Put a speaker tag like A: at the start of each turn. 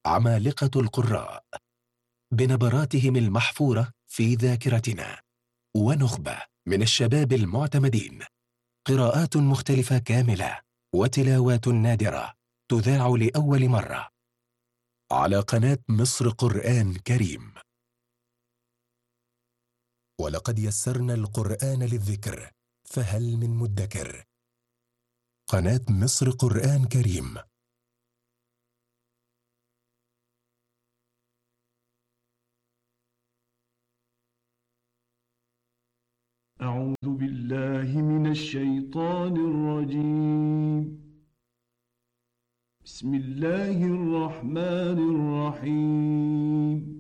A: عمالقة القراء بنبراتهم المحفورة في ذاكرتنا، ونخبة من الشباب المعتمدين، قراءات مختلفة كاملة وتلاوات نادرة تذاع لأول مرة على قناة مصر قرآن كريم. ولقد يسرنا القرآن للذكر فهل من مدكر. قناة مصر قرآن كريم.
B: أعوذ بالله من الشيطان الرجيم. بسم الله الرحمن الرحيم.